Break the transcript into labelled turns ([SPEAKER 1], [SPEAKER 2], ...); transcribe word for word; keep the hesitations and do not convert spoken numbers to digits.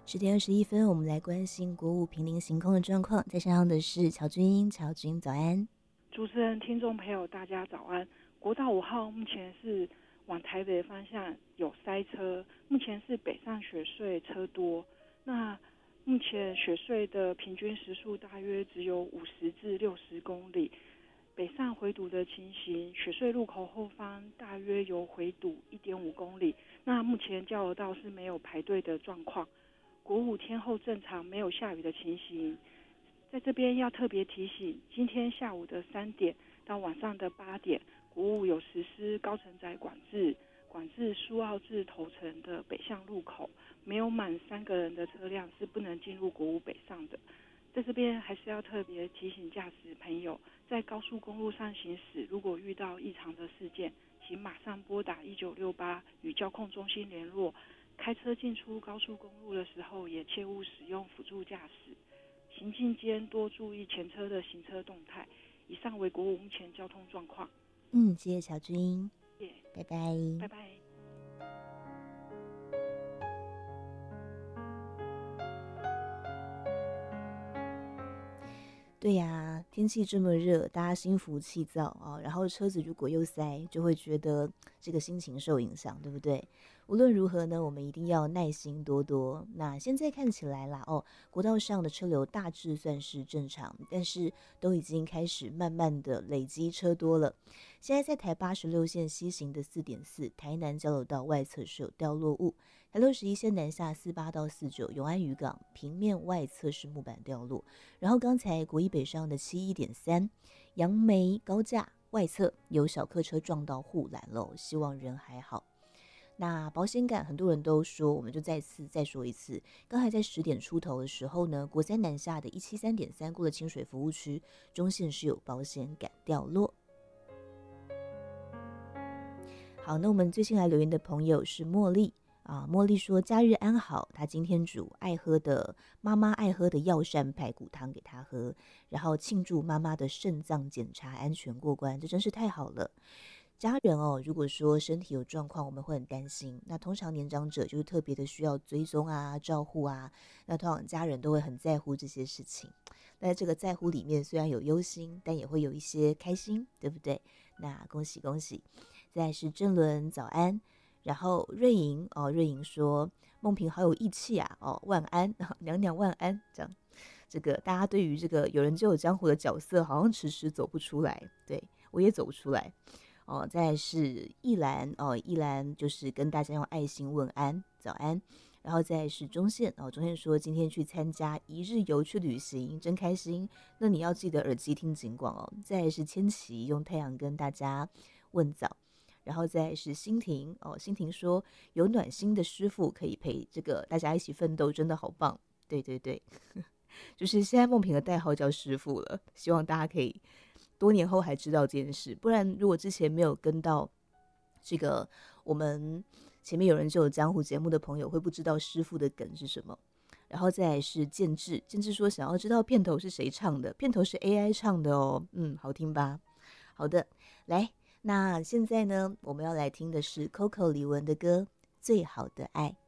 [SPEAKER 1] 十点二十一分，我们来关心国五平林行空的状况。在线上的是乔军，乔军早安。
[SPEAKER 2] 主持人、听众朋友，大家早安。国道五号目前是往台北方向有塞车，目前是北上雪隧车多。那目前雪隧的平均时速大约只有五十至六十公里。北上回堵的情形，雪隧路口后方大约有回堵一点五公里。那目前交流道是没有排队的状况。国五天后正常，没有下雨的情形。在这边要特别提醒，今天下午的三点到晚上的八点，国五有实施高承载管制，管制苏澳至头城的北向路口，没有满三个人的车辆是不能进入国五北上的。在这边还是要特别提醒驾驶朋友，在高速公路上行驶，如果遇到异常的事件，请马上拨打一九六八与交控中心联络。开车进出高速公路的时候，也切勿使用辅助驾驶。行进间多注意前车的行车动态。以上为国五目前交通状况。
[SPEAKER 1] 嗯，谢谢乔军，
[SPEAKER 2] 谢谢，
[SPEAKER 1] 拜拜，
[SPEAKER 2] 拜拜。
[SPEAKER 1] 对呀，天气这么热，大家心浮气躁啊，然后车子如果又塞，就会觉得这个心情受影响，对不对？无论如何呢，我们一定要耐心多多。那现在看起来啦，哦，国道上的车流大致算是正常，但是都已经开始慢慢的累积车多了。现在在台八十六线西行的四点四，台南交流道外侧是有掉落物。台六十一线南下四八到四九，永安渔港平面外侧是木板掉落。然后刚才国一北上的七一点三，杨梅高架外侧有小客车撞到护栏了，希望人还好。那保险杆很多人都说，我们就再次再说一次。刚才在十点出头的时候呢，国三南下的一七三点三过了清水服务区，中线是有保险杆掉落。好，那我们最近来留言的朋友是茉莉。啊，茉莉说假日安好，她今天煮爱喝的妈妈爱喝的药膳排骨汤给她喝，然后庆祝妈妈的肾脏检查安全过关，这真是太好了。家人哦，如果说身体有状况，我们会很担心。那通常年长者就是特别的需要追踪啊、照护啊，那通常家人都会很在乎这些事情。那在这个在乎里面，虽然有忧心，但也会有一些开心，对不对？那恭喜恭喜！再来是正伦，早安。然后瑞莹哦，瑞莹说梦萍好有义气啊，哦万安娘娘万安这样，这个大家对于这个有人就有江湖的角色，好像迟迟走不出来，对我也走不出来哦。再来是一兰哦，一兰就是跟大家用爱心问安，早安。然后再来是中线哦，中线说今天去参加一日游去旅行，真开心。那你要记得耳机听警广哦。再来是千琪用太阳跟大家问早。然后再是欣婷哦，欣婷说有暖心的师傅可以陪这个大家一起奋斗，真的好棒。对对对，就是现在梦萍的代号叫师傅了，希望大家可以多年后还知道这件事，不然如果之前没有跟到这个我们前面有人就有江湖节目的朋友，会不知道师傅的梗是什么。然后再来是建志，建志说想要知道片头是谁唱的，片头是 A I 唱的哦，嗯，好听吧？好的，来。那现在呢，我们要来听的是 Coco 李玟的歌《最好的爱》。